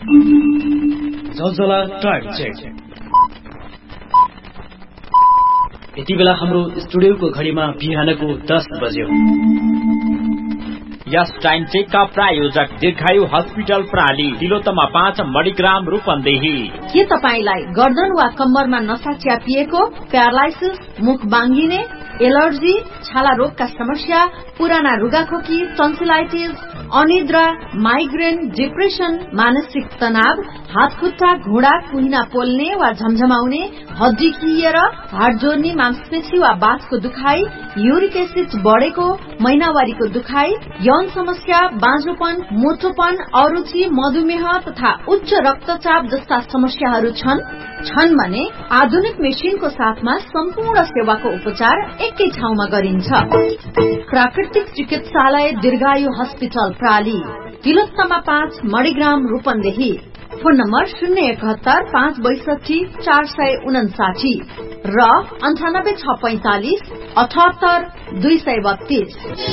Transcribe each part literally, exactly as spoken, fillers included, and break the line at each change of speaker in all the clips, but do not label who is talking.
जलजला time check. यति बेला हाम्रो स्टुडियोको घडीमा बिहानको दस बज्यो।
यस टाइम चेकका प्रायोजक दीर्घायु हस्पिटल प्राली तिलोत्तमा पाँच मणिग्राम रूपन्देही।
के तपाईलाई गर्दन वा कम्मरमा नसा च्यापिएको, प्यारालाइसिस, मुख बाङ्गिने, एलर्जी, छाला रोगका समस्या, पुराना रुगाखोकी, टन्सिलाइटिस, अनिद्रा, माइग्रेन, डिप्रेसन, मानसिक तनाव, हात खुट्टा, घुँडा, कुहिना पोल्ने वा झमझमाउने, हड्डी खिएर, हाड जोड्ने, मांसपेशी वा बाथको दुखाइ, युरिक एसिड बढेको, महिनावारीको दुखाइ, यौन समस्या, बाँझोपन, मोटोपन, अरुचि, मधुमेह तथा उच्च रक्तचाप जस्ता समस्याहरू छन् छन् भने आधुनिक मेसिनको साथमा सम्पूर्ण सेवाको उपचार एकै ठाउँमा गरिन्छ। प्राकृतिक चिकित्सालय दीर्घायु हस्पिटल प्राली तिलोत्तमा पाँच मणिग्राम रूपन्देही। फोन नम्बर शून्य एकहत्तर पाँच बैसठी चार सय उनासाठी र अन्ठानब्बे छ पैंतालिस अठहत्तर दुई सय बत्तीस।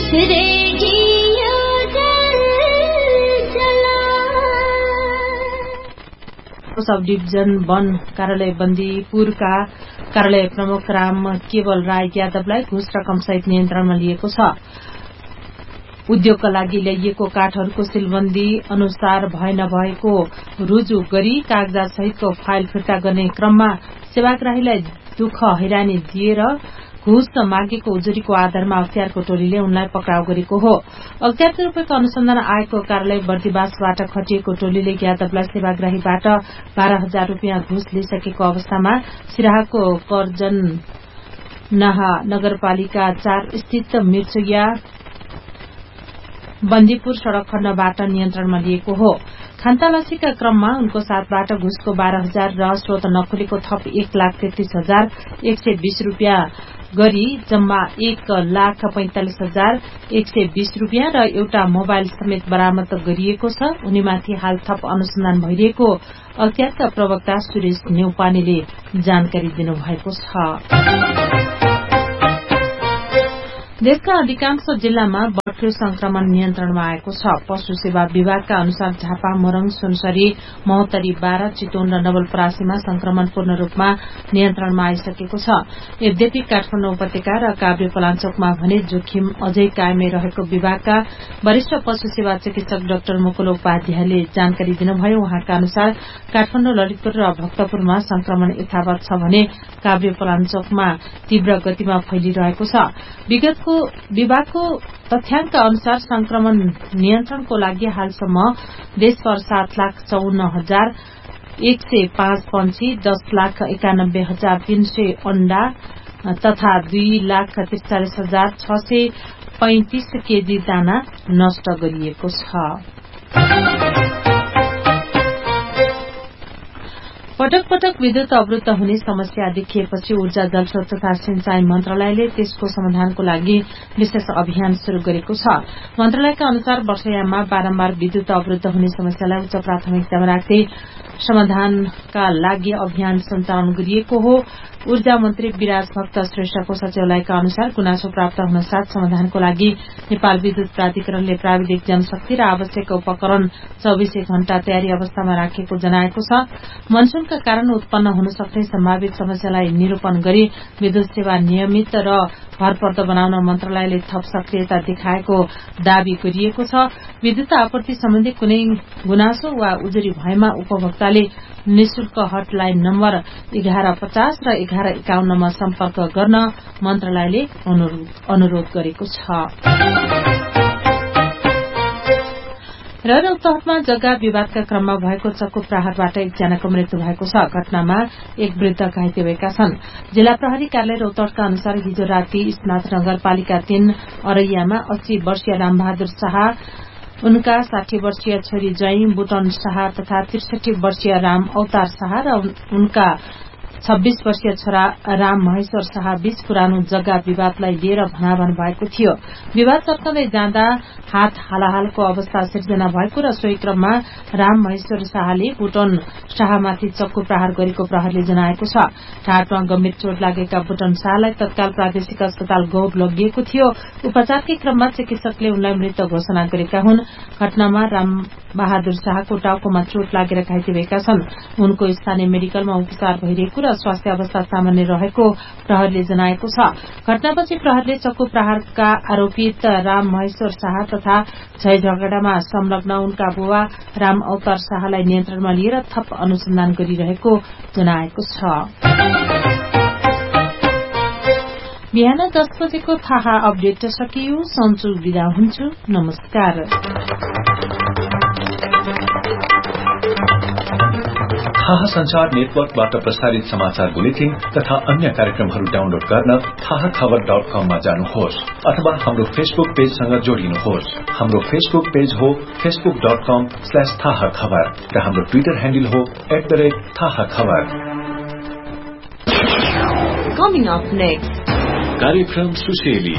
सब डिभिजन वन कार्यालय बन्दीपुरका कार्यालय प्रमुख राम केवल राय यादवलाई घुस रकम सहित नियन्त्रणमा लिएको छ। उद्योगका लागि ल्याइएको काठहरूको सिलबन्दी अनुसार भए नभएको रुजु गरी कागजात सहितको फाइल फिर्ता गर्ने क्रममा सेवाग्राहीलाई दुःख हैरानी दिएर घुस मागेको उजुरीको आधारमा अख्तियारको टोलीले उनलाई पक्राउ गरेको हो। अख्तियारको रूपको अनुसन्धान आएको कार्यालय बर्दिवासबाट खटिएको टोलीले यादवलाई सेवाग्राहीबाट बाह्र हजार रूपियाँ घुस लिइसकेको अवस्थामा सिराहाको कर्जन नाहा नगरपालिका चार स्थित मिर्चुया बन्दीपुर सड़क खण्डबाट नियन्त्रणमा लिएको हो। खानतलासीका क्रममा उनको साथबाट घुसको बाह्र हजार र स्रोत नखुलेको थप एक लाख तेत्तीस हजार एक सय बीस रूपियाँ गरी जम्मा एक लाख पैंतालिस हजार एक सय बीस रूपियाँ र एउटा मोबाइल समेत बरामद गरिएको छ। उनीमाथि हाल थप अनुसन्धान भइरहेको अख्तियारका प्रवक्ता सुरेश न्यौपानेले जानकारी दिनुभएको छ। देशका अधिकांश जिल्लामा बर्ड फ्लू संक्रमण नियन्त्रणमा आएको छ। पशु सेवा विभागका अनुसार झापा, मोरङ, सुनसरी, महोत्तरी, बारा, चितवन र नवलपरासीमा संक्रमण पूर्ण रूपमा नियन्त्रणमा आइसकेको छ। यद्यपि काठमाडौँ उपत्यका र काभ्रे पलाञ्चोकमा भने जोखिम अझै कायमै रहेको विभागका वरिष्ठ पशु सेवा चिकित्सक डाक्टर मुकुल उपाध्यायले जानकारी दिनुभयो। उहाँका अनुसार काठमाडौँ, ललितपुर र भक्तपुरमा संक्रमण यथावत छ भने काभ्रे पलाञ्चोकमा तीव्र गतिमा फैलिरहेको छ। विगतको विभागको तथ्याङ्क अनुसार संक्रमण नियन्त्रणको लागि हालसम्म देशभर सात लाख चौन्न हजार एक सय पाँच पंक्षी, दस लाख एकानब्बे हजार तीन सय अण्डा तथा दुई लाख त्रिचालिस हजार छ सय पैंतिस केजी दाना नष्ट गरिएको छ। पटक पटक विद्युत अवरुद्ध हुने समस्या देखिएपछि ऊर्जा, जलस्रोत तथा सिंचाई मन्त्रालयले त्यसको समाधानको लागि विशेष अभियान शुरू गरेको छ। मन्त्रालयका अनुसार वर्षायाममा बारम्बार विद्युत अवरुद्ध हुने समस्यालाई उच्च प्राथमिकतामा राख्दै समाधानका लागि अभियान सञ्चालन गरिएको हो। ऊर्जा मन्त्री विराज भक्त श्रेष्ठको सचिवालयका अनुसार गुनासो प्राप्त हुन साथ समाधानको लागि नेपाल विद्युत प्राधिकरणले प्राविधिक जनशक्ति र आवश्यक उपकरण चौबीसै घण्टा तयारी अवस्थामा राखेको जनाएको छ। मनसूनका कारण उत्पन्न हुन सक्ने सम्भावित समस्यालाई निरूपण गरी विद्युत सेवा नियमित र भरपर्दो बनाउन मन्त्रालयले थप सक्रियता देखाएको दावी गरिएको छ। विद्युत आपूर्ति सम्बन्धी कुनै गुनासो वा उजुरी भएमा उपभोक्ताले निशुल्क हटलाइन नम्बर एघार पचास र एघार एकाउन्नमा सम्पर्क गर्न मन्त्रालयले अनुरोध गरेको छ। र रौतहटमा जग्गा विवादका क्रममा भएको चक्कु प्रहारबाट एकजनाको मृत्यु भएको छ। घटनामा एक वृद्ध घाइते भएका छन्। जिल्ला प्रहरी कार्यालय रौतहटका अनुसार हिजो राति इस्मात नगरपालिका तीन अरैयामा अस्सी वर्षीय रामबहादुर शाह, उनका साठी वर्षीय छोरी जय बुटन शाह तथा त्रिसठी वर्षीय राम अवतार शाह र उनका छब्बीस वर्षीय छोरा राम महेश्वर शाह बीच पुरानो जग्गा विवादलाई लिएर भनाभन भएको थियो। विवाद चर्कँदै जाँदा हात हालाहालको अवस्था सिर्जना भएको र सोही क्रममा राम महेश्वर शाहले बुटन शाहमाथि चक्कु प्रहार गरेको प्रहरीले जनाएको छ। ढाडमा गम्भीर चोट लागेका बुटन शाहलाई तत्काल प्रादेशिक अस्पताल गौर लगिएको थियो। उपचारकै क्रममा चिकित्सकले उनलाई मृत घोषणा गरेका हुन्। घटनामा राम बहादुर शाहको टाउकोमा चोट लागेर घाइते भएका छन्। उनको स्थानीय मेडिकलमा उपचार भइरहेको र स्वास्थ्य अवस्था सामान्य रहेको प्रहरीले जनाएको छ। घटनापछि प्रहरीले चक्कु प्रहारका आरोपित राम महेश्वर शाह तथा झै झगडामा संलग्न उनका बुबा राम अवतार शाहलाई नियन्त्रणमा लिएर थप अनुसन्धान गरिरहेको जनाएको छ। बिहान दस बजेको थाहा अपडेट सकियो। सन्चु बिदा हुन्छु। नमस्कार।
थाहा संचार नेटवर्कबाट प्रसारित समाचार बुलेटिन तथा अन्य कार्यक्रमहरू डाउनलोड गर्न थाहा खबर डट कममा जानुहोस् अथवा हाम्रो फेसबुक पेजसँग जोडिनुहोस्। हाम्रो फेसबुक पेज हो फेसबुक डट कम स्ल्याश थाहा खबर र हाम्रो ट्विटर ह्यान्डल हो एट द रेट थाहा खबर।
Coming up next,
कार्यक्रम सुशेली।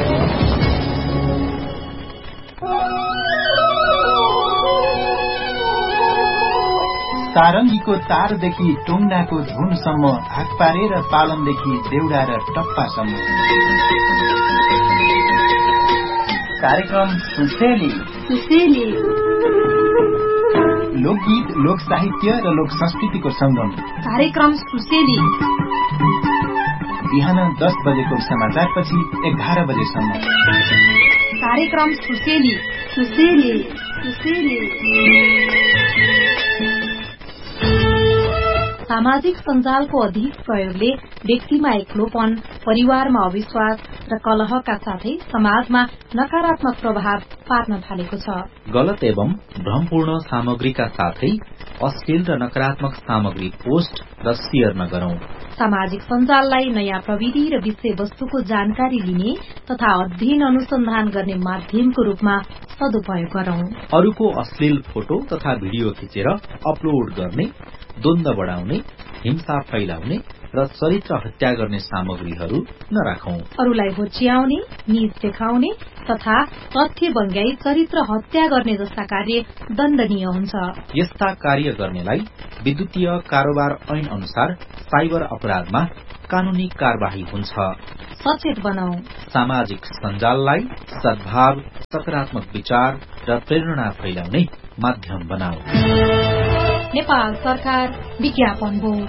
सारंगीको तारदेखि टोङ्डाको झुनसम्म, हाकपारे र पालनदेखि देउडा र टप्पासम्म। कार्यक्रम सुशेली।
सुशेली
लोकगीत, लोक साहित्य र लोक संस्कृतिको संगम।
कार्यक्रम सुशेली
बिहान दस बजेको समाचारपछि एघार बजेसम्म।
कार्यक्रम सुशेली। सुशेली सुशेली सामाजिक सञ्जालको अधिक प्रयोगले व्यक्तिमा एक्लोपन, परिवारमा अविश्वास र कलहका साथै समाजमा नकारात्मक प्रभाव पार्न थालेको छ।
गलत एवं भ्रमपूर्ण सामग्रीका साथै अश्लील र नकारात्मक सामग्री पोस्ट र शेयर नगरौं।
सामाजिक सञ्जाललाई नयाँ प्रविधि र विषयवस्तुको जानकारी लिने तथा अध्ययन अनुसन्धान गर्ने माध्यमको रूपमा सदुपयोग गरौं।
अरूको अश्लील फोटो तथा भिडियो खिचेर अपलोड गर्ने, द्वन्द्व बढ़ाउने, हिंसा फैलाउने र चरित्र हत्या गर्ने सामग्रीहरू नराखौं।
अरूलाई होच्याउने, नीच देखाउने तथा तथ्य बङ्ग्याई चरित्र हत्या गर्ने जस्ता कार्य दण्डनीय हुन्छ।
यस्ता कार्य गर्नेलाई विद्युतीय कारोबार ऐन अनुसार साइबर अपराधमा कानूनी कार्यवाही हुन्छ।
सचेत बनाऊ।
सामाजिक सञ्जाललाई सद्भाव, सकारात्मक विचार र प्रेरणा फैलाउने माध्यम बनाऊ।
नेपाल सरकार विज्ञापन board.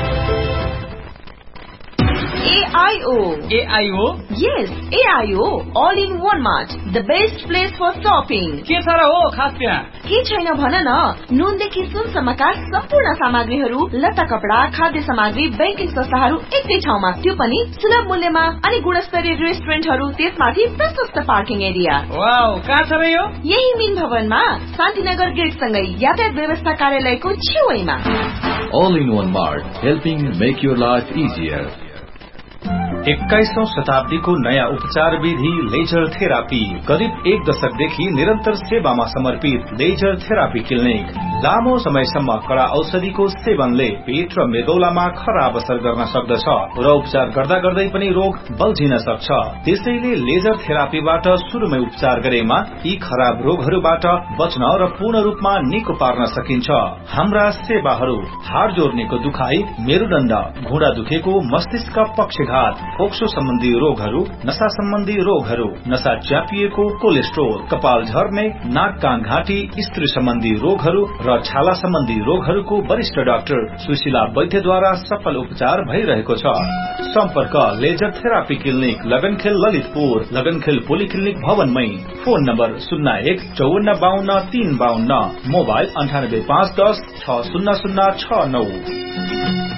A I O.
A I O?
Yes, A I O. All in one mart. The best place for shopping.
के छ र हो खास त्यहाँ?
के छैन भन न। नुनदेखि सुनसम्मका सम्पूर्ण सामग्रीहरू, लत्ता कपडा, खाद्य सामग्री, बैंकिङ संस्थाहरू एकै ठाउँमा, त्यो पनि सुलभ मूल्यमा। अनि गुणस्तरीय रेस्टुरेन्टहरू, त्यसमाथि प्रशस्त पार्किङ एरिया।
वाउ, कहाँ छ र यो?
यही मिन भवनमा शान्तिनगर गेटसँगै यातायात व्यवस्था कार्यालयको छेउमा।
All in one mart, helping make your life easier.
एक्काइसौं शताब्दीको नयाँ उपचार विधि लेजर थेरापी। करिब एक दशकदेखि निरन्तर सेवामा समर्पित लेजर थेरापी क्लिनिक। लामो समयसम्म कडा औषधिको सेवनले पेट र मेदौलामा खराब असर गर्न सक्दछ र उपचार गर्दा गर्दै पनि रोग बल्झिन सक्छ। त्यसैले लेजर थेरापीबाट शुरूमै उपचार गरेमा यी खराब रोगहरूबाट बच्न र पूर्ण रूपमा निको पार्न सकिन्छ। हाम्रा सेवाहरू हाड जोड्नेको दुखाइ, मेरुदण्ड, घुँडा दुखेको, मस्तिष्क पक्षघात, फोक्सो सम्बन्धी रोगहरू, नशा सम्बन्धी रोगहरू, नशा च्यापिएको, कोलेस्ट्रोल, कपाल झर्ने, नाक कान घाँटी, स्त्री सम्बन्धी रोगहरू र छाला सम्बन्धी रोगहरूको वरिष्ठ डाक्टर सुशीला वैद्यद्वारा सफल उपचार भइरहेको छ। सम्पर्क laser therapy clinic, लगनखेल Lalitpur, लगनखेल polyclinic भवनमै। Phone number शून्य एक चौवन्न बाहन्न तीन बाहन्न, मोबाइल अन्ठानब्बे पाँच दस छ शून्य शून्य छ नौ।